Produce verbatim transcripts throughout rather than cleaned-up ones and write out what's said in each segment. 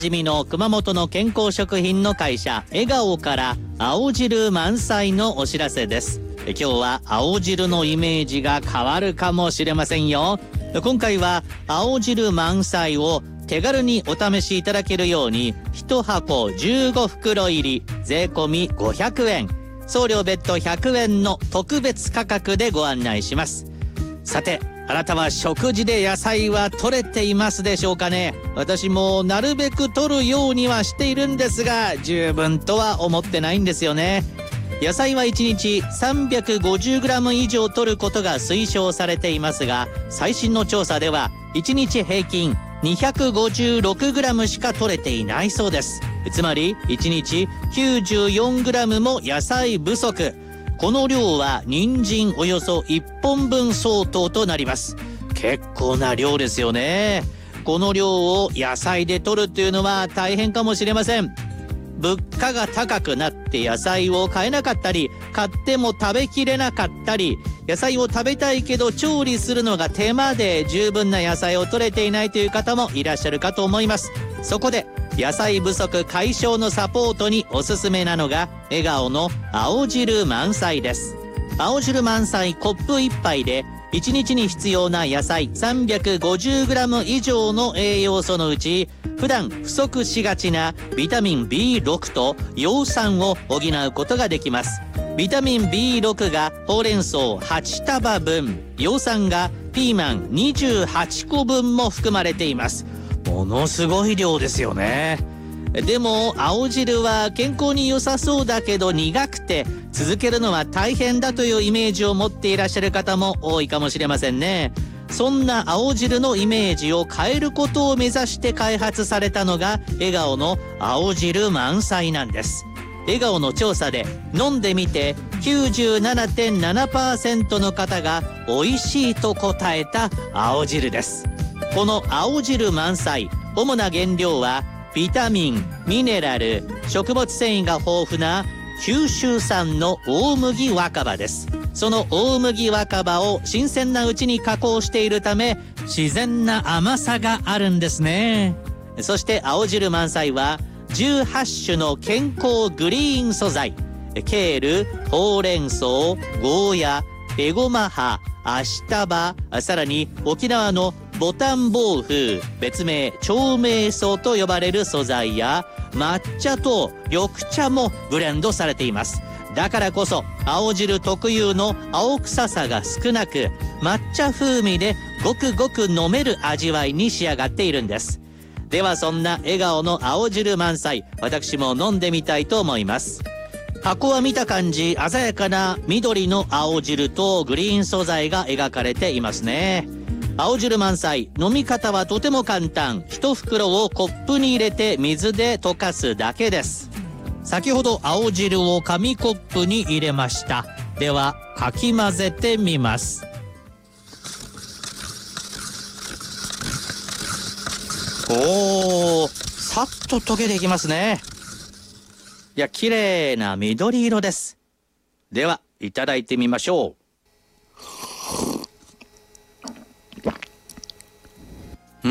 じみの熊本の健康食品の会社笑顔から青汁満載のお知らせです。今日は青汁のイメージが変わるかもしれませんよ。今回は青汁満載を手軽にお試しいただけるようにいちはこじゅうごふくろ入り税込みごひゃくえん、送料別途ひゃくえんの特別価格でご案内します。さて、あなたは食事で野菜は取れていますでしょうかね。私もなるべく取るようにはしているんですが、十分とは思ってないんですよね。野菜はいちにち さんびゃくごじゅうグラム 以上取ることが推奨されていますが、最新の調査ではいちにち平均 にひゃくごじゅうろくグラム しか取れていないそうです。つまりいちにち きゅうじゅうよんグラム も野菜不足。この量は人参およそいっぽんぶん相当となります。結構な量ですよね。この量を野菜で取るというのは大変かもしれません。物価が高くなって野菜を買えなかったり、買っても食べきれなかったり、野菜を食べたいけど調理するのが手間で十分な野菜を取れていないという方もいらっしゃるかと思います。そこで野菜不足解消のサポートにおすすめなのが笑顔の青汁満載です。青汁満載コップいっぱいでいちにちに必要な野菜 さんびゃくごじゅうグラム 以上の栄養素のうち、普段不足しがちなビタミン ビーろく と葉酸を補うことができます。ビタミン ビーろく がほうれん草はちたばぶん、葉酸がピーマンにじゅうはちこぶんも含まれています。ものすごい量ですよね。でも青汁は健康に良さそうだけど苦くて続けるのは大変だというイメージを持っていらっしゃる方も多いかもしれませんね。そんな青汁のイメージを変えることを目指して開発されたのが笑顔の青汁満載なんです。笑顔の調査で飲んでみて きゅうじゅうななてんななパーセント の方が美味しいと答えた青汁です。この青汁満載、主な原料はビタミン、ミネラル、食物繊維が豊富な九州産の大麦若葉です。その大麦若葉を新鮮なうちに加工しているため自然な甘さがあるんですね。そして青汁満載はじゅうはちしゅの健康グリーン素材、ケール、ほうれん草、ゴーヤ、エゴマ葉、アシタバ、さらに沖縄のボタンボウフ、別名長命草と呼ばれる素材や抹茶と緑茶もブレンドされています。だからこそ青汁特有の青臭さが少なく、抹茶風味でごくごく飲める味わいに仕上がっているんです。ではそんな笑顔の青汁満載、私も飲んでみたいと思います。箱は見た感じ鮮やかな緑の青汁とグリーン素材が描かれていますね。青汁満載、飲み方はとても簡単。いち袋をコップに入れて水で溶かすだけです。先ほど青汁を紙コップに入れました。ではかき混ぜてみます。おー、さっと溶けていきますね。いや、綺麗な緑色です。ではいただいてみましょう。うん、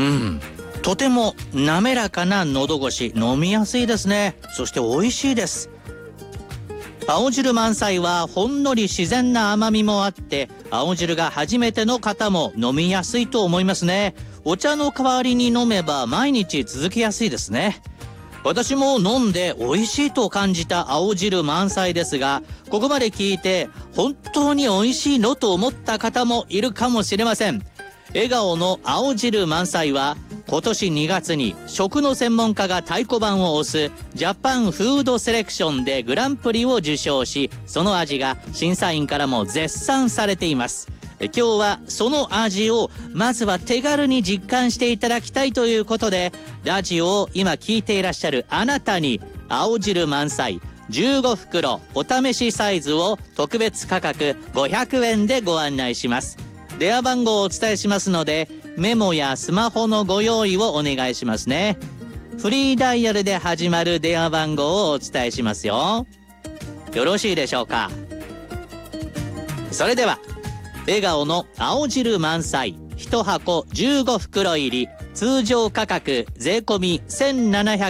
とても滑らかな喉越し、飲みやすいですね。そして美味しいです。青汁満載はほんのり自然な甘みもあって、青汁が初めての方も飲みやすいと思いますね。お茶の代わりに飲めば毎日続けやすいですね。私も飲んで美味しいと感じた青汁満載ですが、ここまで聞いて本当に美味しいのと思った方もいるかもしれません。笑顔の青汁満載は今年にがつに食の専門家が太鼓判を押すジャパンフードセレクションでグランプリを受賞し、その味が審査員からも絶賛されています。今日はその味をまずは手軽に実感していただきたいということで、ラジオを今聞いていらっしゃるあなたに青汁満載じゅうごふくろお試しサイズを特別価格ごひゃくえんでご案内します。電話番号をお伝えしますので、メモやスマホのご用意をお願いしますね。フリーダイヤルで始まる電話番号をお伝えしますよ。よろしいでしょうか。それでは笑顔の青汁満載いち箱じゅうごふくろ入り通常価格税込みせんななひゃく